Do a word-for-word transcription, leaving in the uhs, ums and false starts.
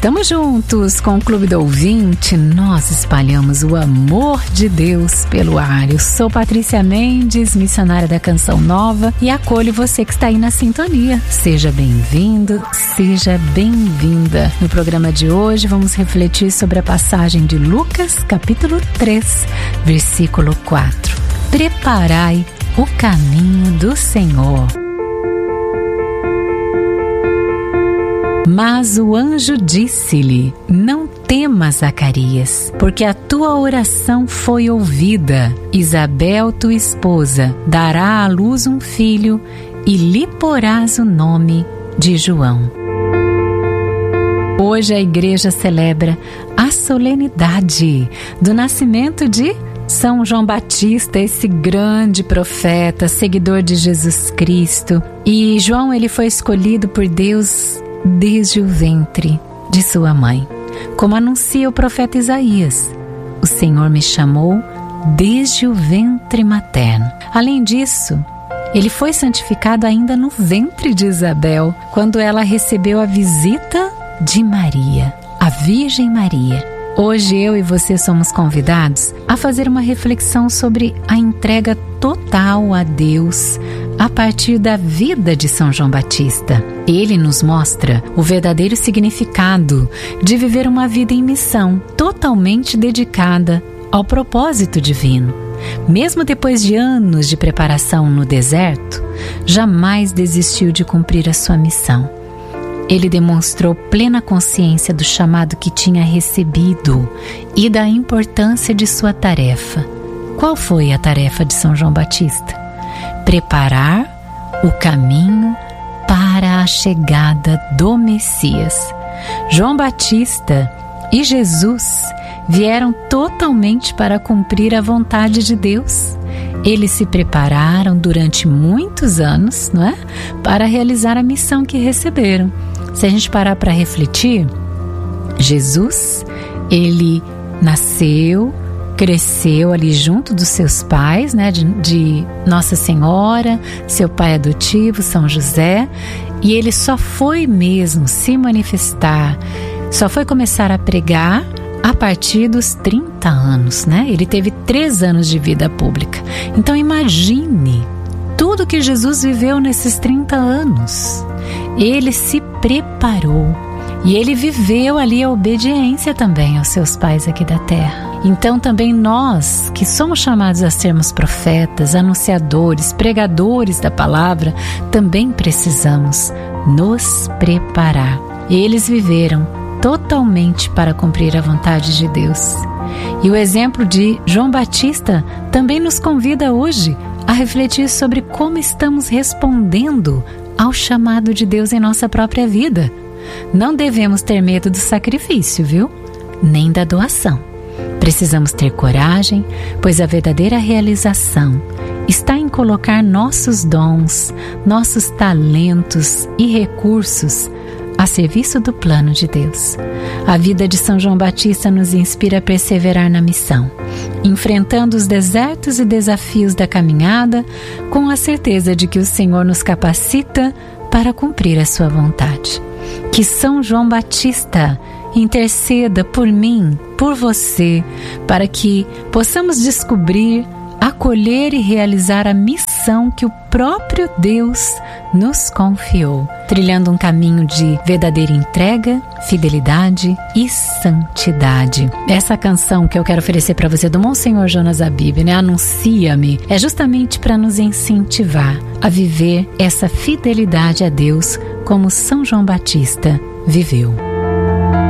Estamos juntos com o Clube do Ouvinte, nós espalhamos o amor de Deus pelo ar. Eu sou Patrícia Mendes, missionária da Canção Nova, e acolho você que está aí na sintonia. Seja bem-vindo, seja bem-vinda. No programa de hoje vamos refletir sobre a passagem de Lucas, capítulo três, versículo quatro. Preparai o caminho do Senhor. Mas o anjo disse-lhe: não temas, Zacarias, porque a tua oração foi ouvida. Isabel, tua esposa, dará à luz um filho e lhe porás o nome de João. Hoje a igreja celebra a solenidade do nascimento de São João Batista, esse grande profeta, seguidor de Jesus Cristo. E João, ele foi escolhido por Deus desde o ventre de sua mãe. Como anuncia o profeta Isaías: o Senhor me chamou desde o ventre materno. Além disso, ele foi santificado ainda no ventre de Isabel, quando ela recebeu a visita de Maria, a Virgem Maria. Hoje eu e você somos convidados a fazer uma reflexão sobre a entrega total a Deus a partir da vida de São João Batista. Ele nos mostra o verdadeiro significado de viver uma vida em missão, totalmente dedicada ao propósito divino. Mesmo depois de anos de preparação no deserto, jamais desistiu de cumprir a sua missão. Ele demonstrou plena consciência do chamado que tinha recebido e da importância de sua tarefa. Qual foi a tarefa de São João Batista? Preparar o caminho para a chegada do Messias. João Batista e Jesus vieram totalmente para cumprir a vontade de Deus. Eles se prepararam durante muitos anos, não é? Para realizar a missão que receberam. Se a gente parar para refletir, Jesus, ele nasceu, cresceu ali junto dos seus pais, né, de, de Nossa Senhora, seu pai adotivo, São José, e ele só foi mesmo se manifestar, só foi começar a pregar a partir dos trinta anos, né? Ele teve três anos de vida pública. Então imagine tudo que Jesus viveu nesses trinta anos. Ele se preparou e ele viveu ali a obediência também aos seus pais aqui da terra. Então também nós, que somos chamados a sermos profetas, anunciadores, pregadores da palavra, também precisamos nos preparar. Eles viveram totalmente para cumprir a vontade de Deus. E o exemplo de João Batista também nos convida hoje a refletir sobre como estamos respondendo ao chamado de Deus em nossa própria vida. Não devemos ter medo do sacrifício, viu? Nem da doação. Precisamos ter coragem, pois a verdadeira realização está em colocar nossos dons, nossos talentos e recursos a serviço do plano de Deus. A vida de São João Batista nos inspira a perseverar na missão, enfrentando os desertos e desafios da caminhada, com a certeza de que o Senhor nos capacita para cumprir a sua vontade. Que São João Batista interceda por mim, por você, para que possamos descobrir, acolher e realizar a missão que o próprio Deus nos confiou, trilhando um caminho de verdadeira entrega, fidelidade e santidade. Essa canção que eu quero oferecer para você do Monsenhor Jonas Abib, né, Anuncia-me, é justamente para nos incentivar a viver essa fidelidade a Deus como São João Batista viveu.